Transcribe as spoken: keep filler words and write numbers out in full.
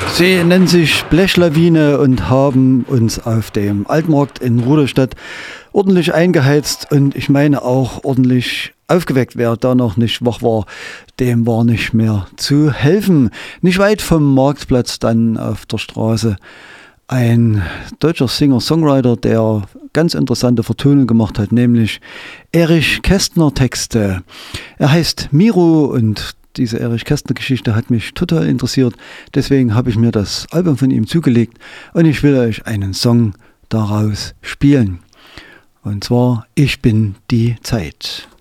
Sie nennen sich Blechlawine und haben uns auf dem Altmarkt in Rudolstadt ordentlich eingeheizt und ich meine auch ordentlich aufgeweckt. Wer da noch nicht wach war, dem war nicht mehr zu helfen. Nicht weit vom Marktplatz, dann auf der Straße, ein deutscher Singer-Songwriter, der ganz interessante Vertonungen gemacht hat, nämlich Erich Kästner Texte. Er heißt Miro und diese Erich Kästner Geschichte hat mich total interessiert. Deswegen habe ich mir das Album von ihm zugelegt und ich will euch einen Song daraus spielen. Und zwar Ich bin die Zeit.